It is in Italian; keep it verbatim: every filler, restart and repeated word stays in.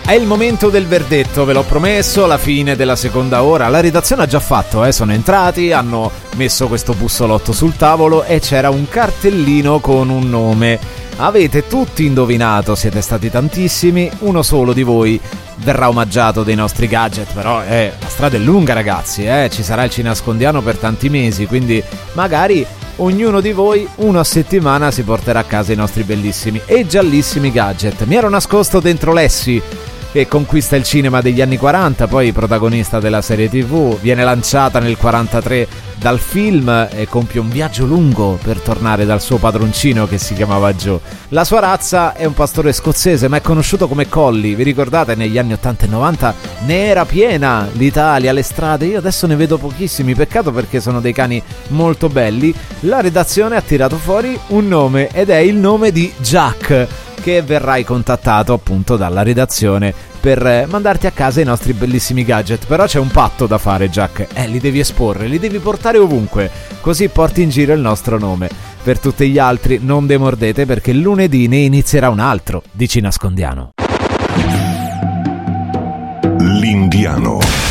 È il momento del verdetto, ve l'ho promesso, la fine della seconda ora. La redazione ha già fatto, eh, sono entrati, hanno messo questo bussolotto sul tavolo e c'era un cartellino con un nome. Avete tutti indovinato, siete stati tantissimi, uno solo di voi verrà omaggiato dei nostri gadget, però eh, la strada è lunga ragazzi, eh, ci sarà il Cinascondiano per tanti mesi, quindi magari ognuno di voi uno a settimana si porterà a casa i nostri bellissimi e giallissimi gadget. Mi ero nascosto dentro Lessi, che conquista il cinema degli anni quaranta, poi protagonista della serie tv, viene lanciata nel quarantatré dal film e compie un viaggio lungo per tornare dal suo padroncino che si chiamava Joe. La sua razza è un pastore scozzese, ma è conosciuto come Collie. Vi ricordate, negli anni ottanta e novanta ne era piena l'Italia, le strade. Io adesso ne vedo pochissimi, peccato perché sono dei cani molto belli. La redazione ha tirato fuori un nome ed è il nome di Jack, che verrai contattato appunto dalla redazione per mandarti a casa i nostri bellissimi gadget. Però c'è un patto da fare, Jack, eh, li devi esporre, li devi portare ovunque, così porti in giro il nostro nome. Per tutti gli altri non demordete, perché lunedì ne inizierà un altro di Cinascondiano. L'Indiano.